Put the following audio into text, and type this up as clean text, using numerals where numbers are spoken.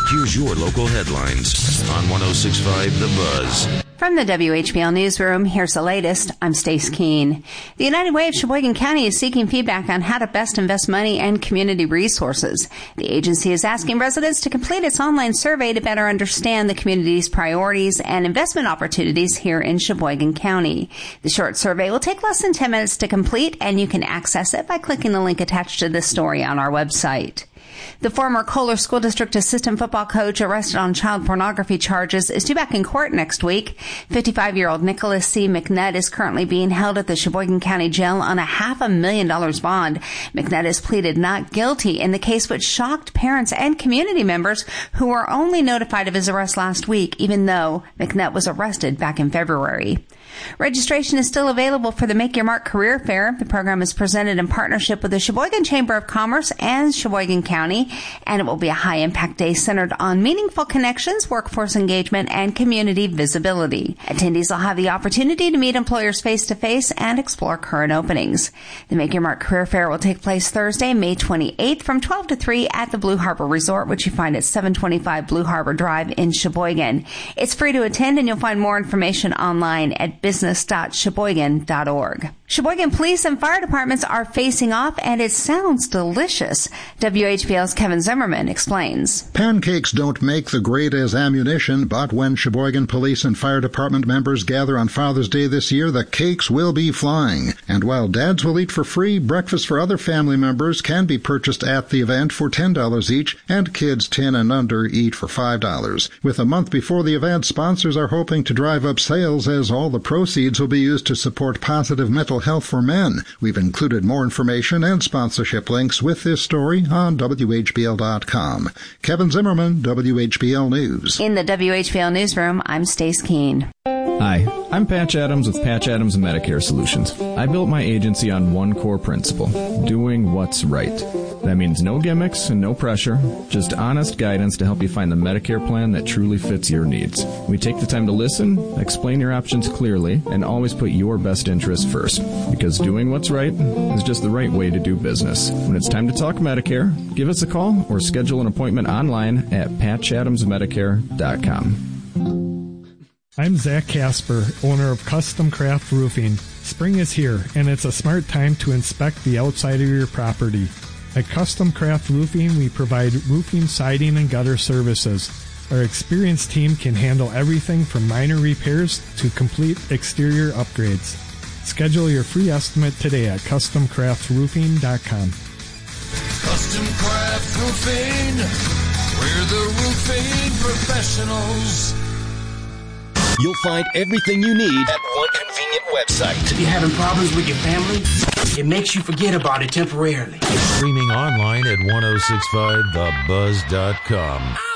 Here's your local headlines on 106.5 The Buzz. From the WHBL Newsroom, here's the latest. I'm Stace Keene. The United Way of Sheboygan County is seeking feedback on how to best invest money and community resources. The agency is asking residents to complete its online survey to better understand the community's priorities and investment opportunities here in Sheboygan County. The short survey will take less than 10 minutes to complete, and you can access it by clicking the link attached to this story on our website. The former Kohler School District assistant football coach arrested on child pornography charges is due back in court next week. 55-year-old Nicholas C. McNutt is currently being held at the Sheboygan County Jail on a $500,000 bond. McNutt has pleaded not guilty in the case, which shocked parents and community members who were only notified of his arrest last week, even though McNutt was arrested back in February. Registration is still available for the Make Your Mark Career Fair. The program is presented in partnership with the Sheboygan Chamber of Commerce and Sheboygan County, and it will be a high-impact day centered on meaningful connections, workforce engagement, and community visibility. Attendees will have the opportunity to meet employers face-to-face and explore current openings. The Make Your Mark Career Fair will take place Thursday, May 28th from 12 to 3 at the Blue Harbor Resort, which you find at 725 Blue Harbor Drive in Sheboygan. It's free to attend, and you'll find more information online at business.sheboygan.org. Sheboygan police and fire departments are facing off, and it sounds delicious. WHBL's Kevin Zimmerman explains. Pancakes don't make the grade as ammunition, but when Sheboygan police and fire department members gather on Father's Day this year, the cakes will be flying. And while dads will eat for free, breakfast for other family members can be purchased at the event for $10 each, and kids 10 and under eat for $5. With a month before the event, sponsors are hoping to drive up sales, as all the proceeds will be used to support positive mental health for men. We've included more information and sponsorship links with this story on WHBL.com. Kevin Zimmerman, WHBL News. In the WHBL Newsroom, I'm Stace Keene. Hi, I'm Patch Adams with Patch Adams Medicare Solutions. I built my agency on one core principle, doing what's right. That means no gimmicks and no pressure, just honest guidance to help you find the Medicare plan that truly fits your needs. We take the time to listen, explain your options clearly, and always put your best interest first. Because doing what's right is just the right way to do business. When it's time to talk Medicare, give us a call or schedule an appointment online at patchadamsmedicare.com. I'm Zach Casper, owner of Custom Craft Roofing. Spring is here, and it's a smart time to inspect the outside of your property. At Custom Craft Roofing, we provide roofing, siding, and gutter services. Our experienced team can handle everything from minor repairs to complete exterior upgrades. Schedule your free estimate today at CustomCraftRoofing.com. Custom Craft Roofing, we're the roofing professionals. You'll find everything you need at one convenient website. If you're having problems with your family, it makes you forget about it temporarily. Streaming online at 1065thebuzz.com.